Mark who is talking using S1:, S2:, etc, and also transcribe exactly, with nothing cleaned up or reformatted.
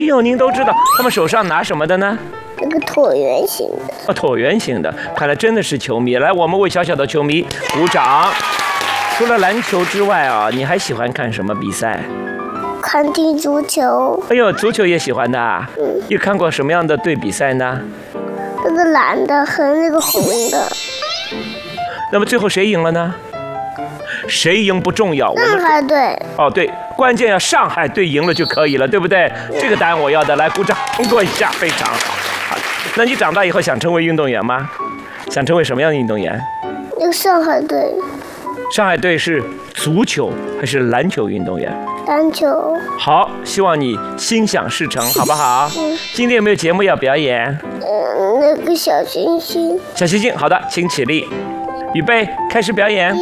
S1: 呦，您都知道，他们手上拿什么的呢？
S2: 那个椭圆形的。
S1: 哦，椭圆形的，看来真的是球迷。来，我们为小小的球迷鼓掌。除了篮球之外啊，你还喜欢看什么比赛？
S2: 看踢足球。
S1: 哎呦，足球也喜欢的啊。
S2: 嗯。
S1: 你看过什么样的队比赛呢？
S2: 那个蓝的和那个红的。
S1: 那么最后谁赢了呢？谁赢不重要，
S2: 上海队。
S1: 哦，对，关键要上海队赢了就可以了，对不对？这个答案我要的，来鼓掌，通过一下，非常好。好，那你长大以后想成为运动员吗？想成为什么样的运动员？
S2: 那个上海队。
S1: 上海队是足球还是篮球运动员？
S2: 篮球。
S1: 好，希望你心想事成，好不好？
S2: 嗯。
S1: 今天有没有节目要表演？
S2: 嗯，那个小星星。
S1: 小星星，好的，请起立，预备，开始表演。